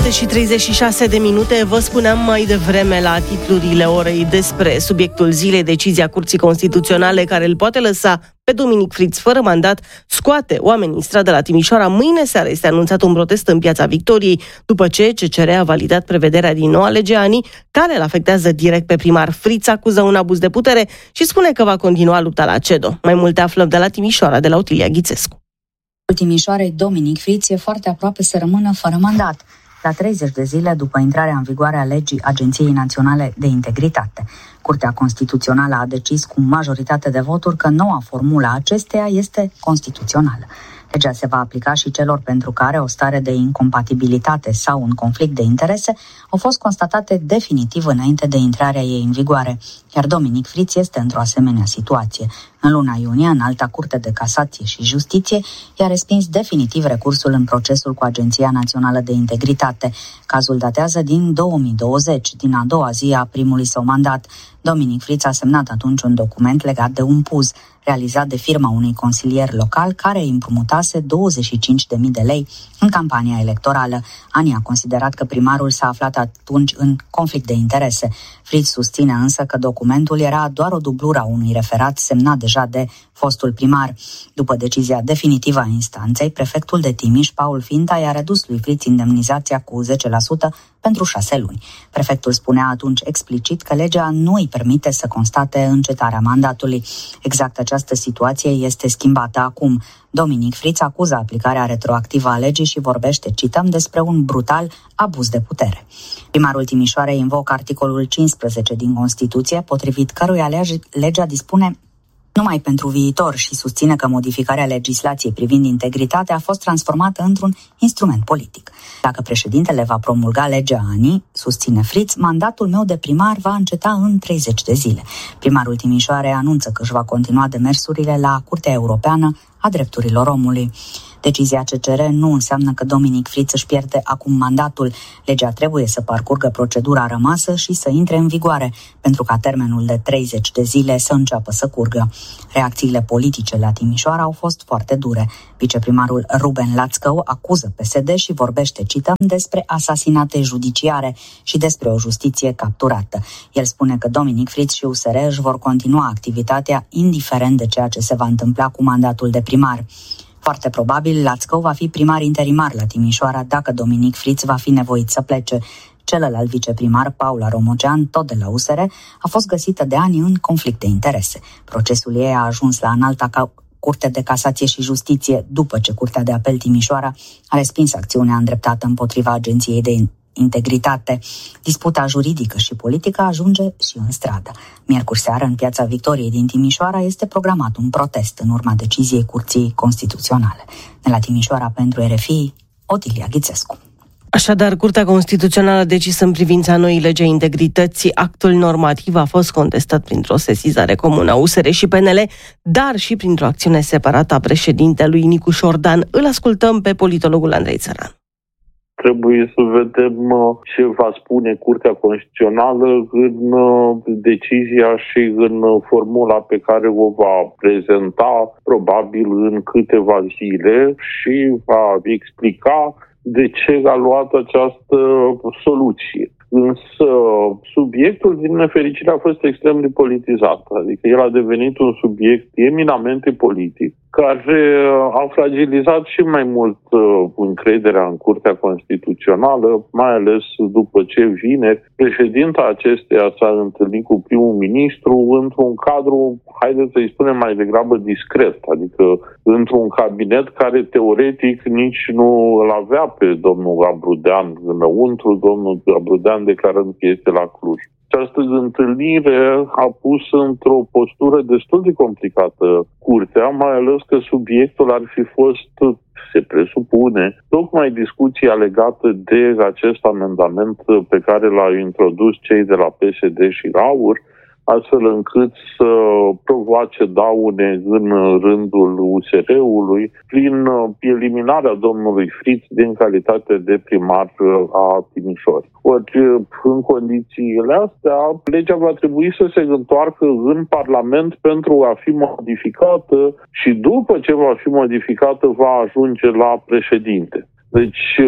7:36 vă spuneam mai devreme la titlurile orei despre subiectul zilei, decizia Curții Constituționale care îl poate lăsa pe Dominic Friț fără mandat, scoate oamenii în stradă la Timișoara. Mâine seară este anunțat un protest în Piața Victoriei, după ce CCR a validat prevederea din noua lege ANI, care îl afectează direct pe primar. Friț acuză un abuz de putere și spune că va continua lupta la CEDO. Mai multe aflăm de la Timișoara, de la Otilia Ghițescu. Timișoarei, Dominic Friț e foarte aproape să rămână fără mandat, la 30 de zile după intrarea în vigoare a legii Agenției Naționale de Integritate. Curtea Constituțională a decis cu majoritate de voturi că noua formulă a acesteia este constituțională. Legea se va aplica și celor pentru care o stare de incompatibilitate sau un conflict de interese au fost constatate definitiv înainte de intrarea ei în vigoare, iar Dominic Friț este într-o asemenea situație. În luna iunie, Înalta Curte de Casație și Justiție i-a respins definitiv recursul în procesul cu Agenția Națională de Integritate. Cazul datează din 2020, din a doua zi a primului său mandat. Dominic Friț a semnat atunci un document legat de un PUZ, realizat de firma unui consilier local care îi împrumutase 25.000 de lei în campania electorală. ANI a considerat că primarul s-a aflat atunci în conflict de interese. Friț susține însă că documentul era doar o dublură a unui referat semnat deja de fostul primar. După decizia definitivă a instanței, prefectul de Timiș, Paul Finta, i-a redus lui Friț indemnizația cu 10% pentru 6 luni. Prefectul spunea atunci explicit că legea nu îi permite să constate încetarea mandatului. Exact această situație este schimbată acum. Dominic Friț acuză aplicarea retroactivă a legii și vorbește, cităm, despre un brutal abuz de putere. Primarul Timișoarei invocă articolul 15 din Constituție, potrivit căruia legea dispune numai pentru viitor și susține că modificarea legislației privind integritatea a fost transformată într-un instrument politic. Dacă președintele va promulga legea ANI, susține Friț, mandatul meu de primar va înceta în 30 de zile. Primarul Timișoarei anunță că își va continua demersurile la Curtea Europeană a Drepturilor Omului. Decizia CCR nu înseamnă că Dominic Friț își pierde acum mandatul. Legea trebuie să parcurgă procedura rămasă și să intre în vigoare, pentru ca termenul de 30 de zile să înceapă să curgă. Reacțiile politice la Timișoara au fost foarte dure. Viceprimarul Ruben Lațcău acuză PSD și vorbește, cităm, despre asasinate judiciare și despre o justiție capturată. El spune că Dominic Friț și USR își vor continua activitatea indiferent de ceea ce se va întâmpla cu mandatul de primar. Foarte probabil, Lațcău va fi primar interimar la Timișoara dacă Dominic Friț va fi nevoit să plece. Celălalt viceprimar, Paula Romogean, tot de la USR, a fost găsită de ani în conflict de interese. Procesul ei a ajuns la Înalta Curte de Casație și Justiție după ce Curtea de Apel Timișoara a respins acțiunea îndreptată împotriva Agenției de Integritate. Disputa juridică și politică ajunge și în stradă. Miercuri seară, în Piața Victoriei din Timișoara, este programat un protest în urma deciziei Curții Constituționale. De la Timișoara pentru RFI, Otilia Ghițescu. Așadar, Curtea Constituțională a decis în privința noii legi a integrității. Actul normativ a fost contestat printr-o sesizare comună a USR și PNL, dar și printr-o acțiune separată a președintelui Nicu Șordan. Îl ascultăm pe politologul Andrei Țăran. Trebuie să vedem ce va spune Curtea Constituțională în decizia și în formula pe care o va prezenta probabil în câteva zile și va explica de ce a luat această soluție. Însă subiectul, din nefericire, a fost extrem de politizat. Adică el a devenit un subiect eminamente politic, care a fragilizat și mai mult încrederea în Curtea Constituțională, mai ales după ce vineri președinta acesteia s-a întâlnit cu primul ministru într-un cadru, haideți să-i spunem mai degrabă discret, adică într-un cabinet care teoretic nici nu îl avea pe domnul Gabrudean înăuntru, domnul Gabrudean declarând că este la Cluj. Această întâlnire a pus într-o postură destul de complicată Curtea, mai ales că subiectul ar fi fost, se presupune, tocmai discuția legată de acest amendament pe care l-au introdus cei de la PSD și AUR, astfel încât să provoace daune în rândul USR-ului prin eliminarea domnului Friț din calitate de primar a Timișoarei. Ori, în condițiile astea, legea va trebui să se întoarcă în Parlament pentru a fi modificată și după ce va fi modificată va ajunge la președinte. Deci,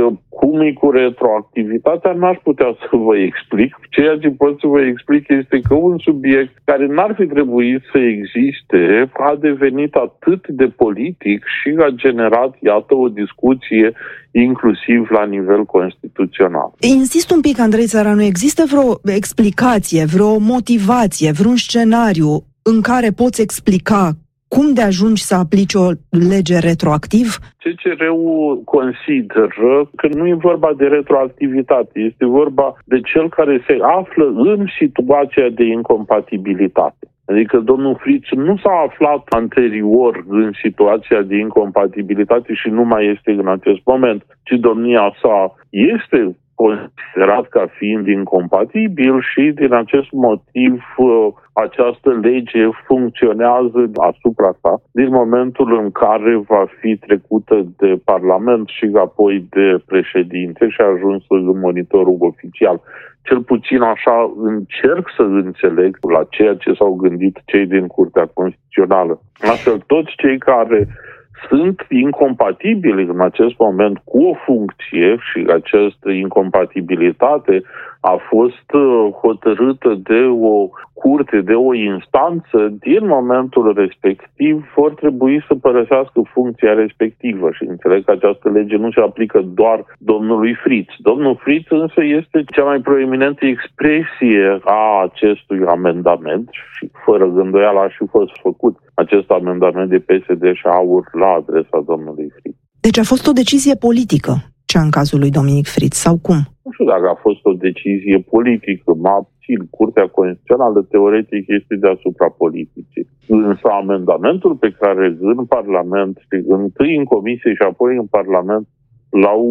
Cum e cu retroactivitatea, n-aș putea să vă explic. Ceea ce pot să vă explic este că un subiect care n-ar fi trebuit să existe a devenit atât de politic și a generat, iată, o discuție inclusiv la nivel constituțional. Insist un pic, Andrei Țăranu, există vreo explicație, vreo motivație, vreun scenariu în care poți explica cum de ajungi să aplici o lege retroactiv? CCR-ul consideră că nu e vorba de retroactivitate, este vorba de cel care se află în situația de incompatibilitate. Adică domnul Fritz nu s-a aflat anterior în situația de incompatibilitate și nu mai este în acest moment, ci domnia sa este considerat ca fiind incompatibil și din acest motiv această lege funcționează asupra sa din momentul în care va fi trecută de Parlament și apoi de președinte și a ajuns în monitorul oficial. Cel puțin așa încerc să înțeleg la ceea ce s-au gândit cei din Curtea Constituțională. Astfel, toți cei care sunt incompatibili în acest moment cu o funcție și această incompatibilitate a fost hotărâtă de o curte, de o instanță, din momentul respectiv vor trebui să părăsească funcția respectivă și înțeleg că această lege nu se aplică doar domnului Fritz. Domnul Fritz însă este cea mai proeminentă expresie a acestui amendament și fără gândoială a și fost făcut acest amendament de PSD și AUR la adresa domnului Fritz. Deci a fost o decizie politică, cea în cazul lui Dominic Fritz, sau cum? Nu știu dacă a fost o decizie politică, mă abțin. Curtea Constituțională teoretic este deasupra politicii. Însă amendamentul pe care în Parlament, întâi în Comisie și apoi în Parlament, l-au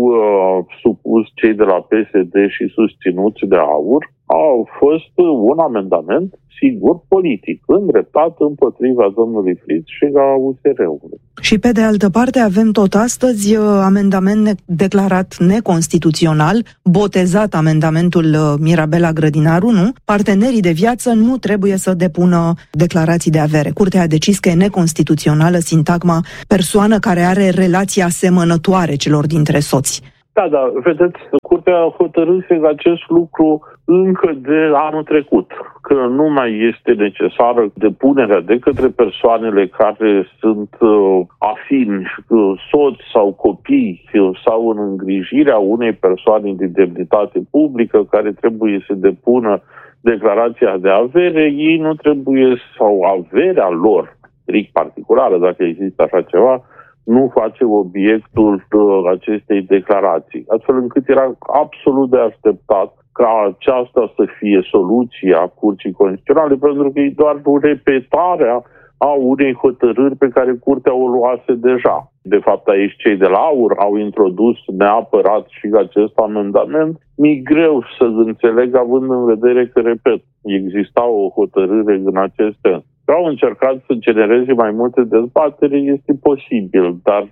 supus cei de la PSD și susținuți de AUR, a fost un amendament, sigur, politic, îndreptat împotriva domnului Fritz și a USR-ului. Și pe de altă parte avem tot astăzi amendament declarat neconstituțional, botezat amendamentul Mirabela Grădinaru, nu? Partenerii de viață nu trebuie să depună declarații de avere. Curtea a decis că e neconstituțională sintagma persoană care are relații asemănătoare celor dintre soți. Da, vedeți, Curtea a hotărât acest lucru încă de anul trecut, că nu mai este necesară depunerea de către persoanele care sunt afini, soți sau copii sau în îngrijirea unei persoane de demnitate publică care trebuie să depună declarația de avere, ei nu trebuie, sau averea lor, strict particulară, dacă există așa ceva, nu face obiectul acestei declarații. Astfel încât era absolut de așteptat ca aceasta să fie soluția Curții Constituționale, pentru că e doar o repetare a unei hotărâri pe care Curtea o luase deja. De fapt, aici cei de la AUR au introdus neapărat și acest amendament. Mi-e greu să înțeleg, având în vedere că, repet, exista o hotărâre în acest sens. Au încercat să genereze mai multe dezbateri, este posibil, dar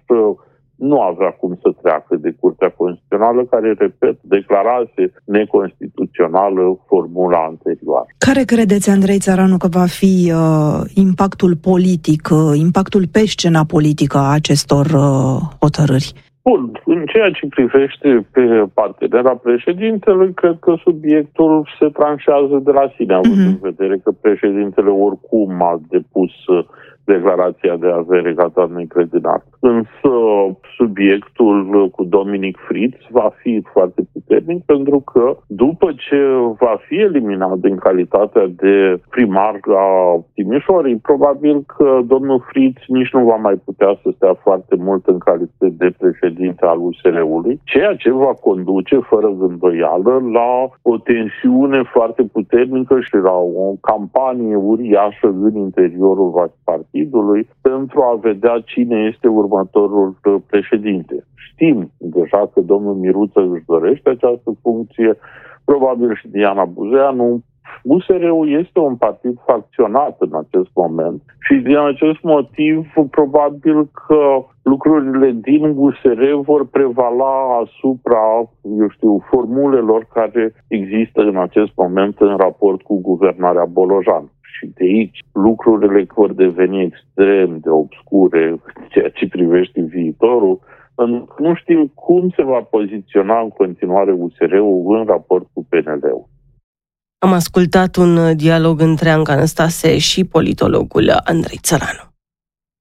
nu avea cum să treacă de Curtea Constituțională, care, repet, declarase neconstituțională formula anterioară. Care credeți, Andrei Țăranu, că va fi impactul politic, impactul pe scena politică a acestor hotărâri? Bun, în ceea ce privește pe partenera președintelui, cred că subiectul se tranșează de la sine, având în vedere că președintele oricum a depus declarația de avere ca doamnei Grădinaru. Însă subiectul cu Dominic Fritz va fi foarte puternic pentru că după ce va fi eliminat din calitatea de primar a Timișorei, probabil că domnul Fritz nici nu va mai putea să stea foarte mult în calitate de președinte al USR-ului, ceea ce va conduce fără îndoială la o tensiune foarte puternică și la o campanie uriașă în interiorul partidului pentru a vedea cine este următorul președinte. Știm deja că domnul Miruță își dorește această funcție, probabil și Diana Buzeanu. USR-ul este un partid facționat în acest moment și din acest motiv probabil că lucrurile din USR vor prevala asupra, formulelor care există în acest moment în raport cu guvernarea Bolojan. Și de aici lucrurile vor deveni extrem de obscure ceea ce privește viitorul, Nu știm cum se va poziționa în continuare USR-ul în raport cu PNL-ul. Am ascultat un dialog între Anca Năstase și politologul Andrei Țăranu.